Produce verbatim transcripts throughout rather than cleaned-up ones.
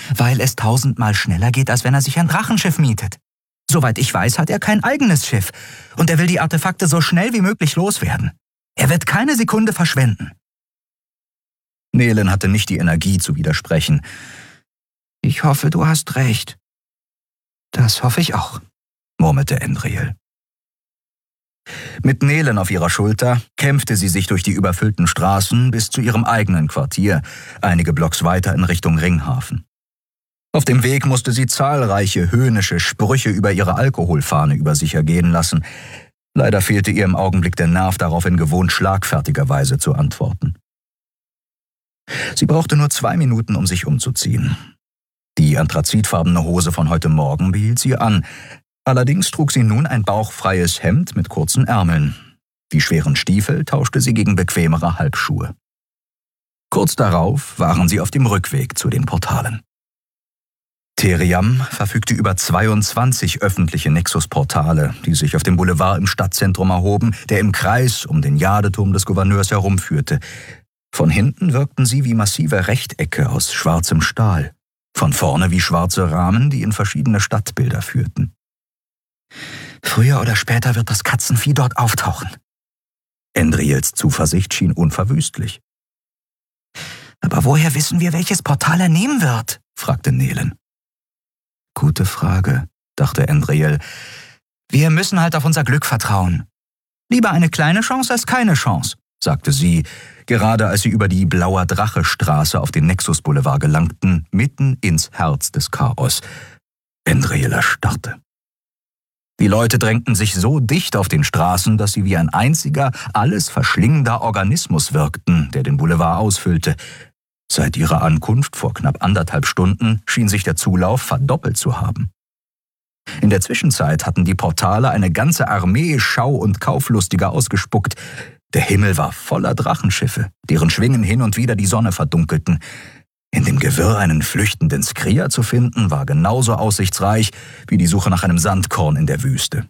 Weil es tausendmal schneller geht, als wenn er sich ein Drachenschiff mietet. Soweit ich weiß, hat er kein eigenes Schiff. Und er will die Artefakte so schnell wie möglich loswerden. Er wird keine Sekunde verschwenden. Nelen hatte nicht die Energie zu widersprechen. »Ich hoffe, du hast recht.« »Das hoffe ich auch«, murmelte Endriel. Mit Nelen auf ihrer Schulter kämpfte sie sich durch die überfüllten Straßen bis zu ihrem eigenen Quartier, einige Blocks weiter in Richtung Ringhafen. Auf dem Weg musste sie zahlreiche höhnische Sprüche über ihre Alkoholfahne über sich ergehen lassen. Leider fehlte ihr im Augenblick der Nerv, darauf in gewohnt schlagfertiger Weise zu antworten. Sie brauchte nur zwei Minuten, um sich umzuziehen. Die anthrazitfarbene Hose von heute Morgen behielt sie an. Allerdings trug sie nun ein bauchfreies Hemd mit kurzen Ärmeln. Die schweren Stiefel tauschte sie gegen bequemere Halbschuhe. Kurz darauf waren sie auf dem Rückweg zu den Portalen. Theriam verfügte über zweiundzwanzig öffentliche Nexus-Portale, die sich auf dem Boulevard im Stadtzentrum erhoben, der im Kreis um den Jadeturm des Gouverneurs herumführte. Von hinten wirkten sie wie massive Rechtecke aus schwarzem Stahl, von vorne wie schwarze Rahmen, die in verschiedene Stadtbilder führten. »Früher oder später wird das Katzenvieh dort auftauchen.« Endriels Zuversicht schien unverwüstlich. »Aber woher wissen wir, welches Portal er nehmen wird?« fragte Nelen. »Gute Frage«, dachte Endriel. »Wir müssen halt auf unser Glück vertrauen. Lieber eine kleine Chance als keine Chance«, sagte sie, gerade als sie über die Blauer Drache-Straße auf den Nexus-Boulevard gelangten, mitten ins Herz des Chaos. Endriel erstarrte. Die Leute drängten sich so dicht auf den Straßen, dass sie wie ein einziger, alles verschlingender Organismus wirkten, der den Boulevard ausfüllte. Seit ihrer Ankunft vor knapp anderthalb Stunden schien sich der Zulauf verdoppelt zu haben. In der Zwischenzeit hatten die Portale eine ganze Armee Schau- und Kauflustiger ausgespuckt. Der Himmel war voller Drachenschiffe, deren Schwingen hin und wieder die Sonne verdunkelten. In dem Gewirr einen flüchtenden Skria zu finden, war genauso aussichtsreich wie die Suche nach einem Sandkorn in der Wüste.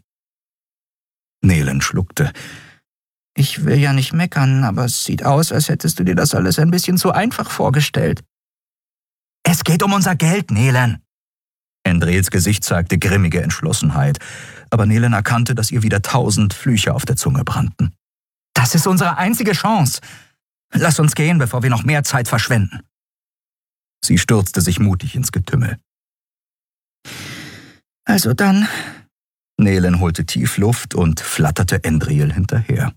Nelen schluckte. »Ich will ja nicht meckern, aber es sieht aus, als hättest du dir das alles ein bisschen zu einfach vorgestellt.« »Es geht um unser Geld, Nelen!« Endriels Gesicht zeigte grimmige Entschlossenheit, aber Nelen erkannte, dass ihr wieder tausend Flüche auf der Zunge brannten. »Das ist unsere einzige Chance. Lass uns gehen, bevor wir noch mehr Zeit verschwenden.« Sie stürzte sich mutig ins Getümmel. »Also dann...« Nelen holte tief Luft und flatterte Endriel hinterher.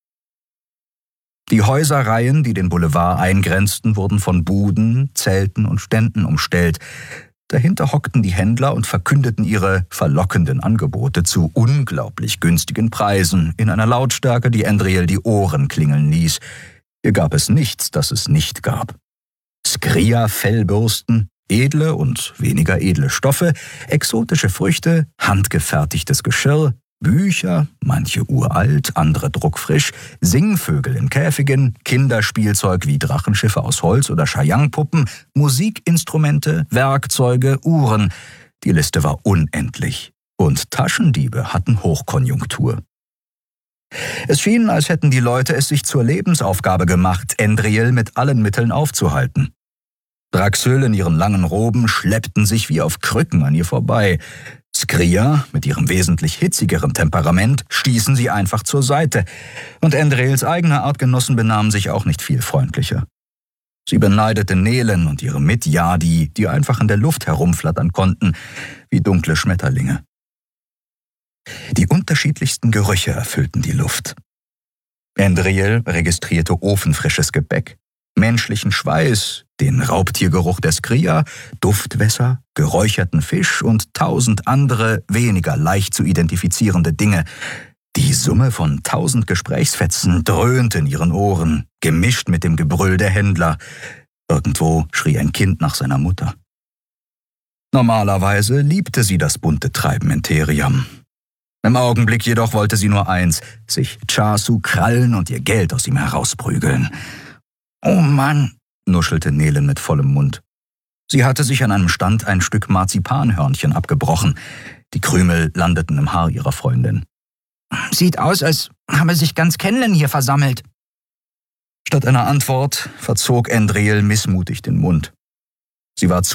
Die Häuserreihen, die den Boulevard eingrenzten, wurden von Buden, Zelten und Ständen umstellt. Dahinter hockten die Händler und verkündeten ihre verlockenden Angebote zu unglaublich günstigen Preisen in einer Lautstärke, die Endriel die Ohren klingeln ließ. Hier gab es nichts, das es nicht gab. Skria-Fellbürsten, edle und weniger edle Stoffe, exotische Früchte, handgefertigtes Geschirr, Bücher, manche uralt, andere druckfrisch, Singvögel in Käfigen, Kinderspielzeug wie Drachenschiffe aus Holz oder Schajangpuppen, Musikinstrumente, Werkzeuge, Uhren. Die Liste war unendlich. Und Taschendiebe hatten Hochkonjunktur. Es schien, als hätten die Leute es sich zur Lebensaufgabe gemacht, Endriel mit allen Mitteln aufzuhalten. Draxyl in ihren langen Roben schleppten sich wie auf Krücken an ihr vorbei. Skria, mit ihrem wesentlich hitzigeren Temperament, stießen sie einfach zur Seite. Und Endriels eigene Artgenossen benahmen sich auch nicht viel freundlicher. Sie beneidete Nelen und ihre Mitjadi, die einfach in der Luft herumflattern konnten, wie dunkle Schmetterlinge. Die unterschiedlichsten Gerüche erfüllten die Luft. Endriel registrierte ofenfrisches Gebäck, menschlichen Schweiß, den Raubtiergeruch der Skria, Duftwässer, geräucherten Fisch und tausend andere, weniger leicht zu identifizierende Dinge. Die Summe von tausend Gesprächsfetzen dröhnte in ihren Ohren, gemischt mit dem Gebrüll der Händler. Irgendwo schrie ein Kind nach seiner Mutter. Normalerweise liebte sie das bunte Treiben in Theriam. Im Augenblick jedoch wollte sie nur eins, sich Chasu krallen und ihr Geld aus ihm herausprügeln. »Oh Mann«, nuschelte Nelen mit vollem Mund. Sie hatte sich an einem Stand ein Stück Marzipanhörnchen abgebrochen. Die Krümel landeten im Haar ihrer Freundin. »Sieht aus, als habe sich ganz Kenlen hier versammelt.« Statt einer Antwort verzog Endriel missmutig den Mund. Sie war zu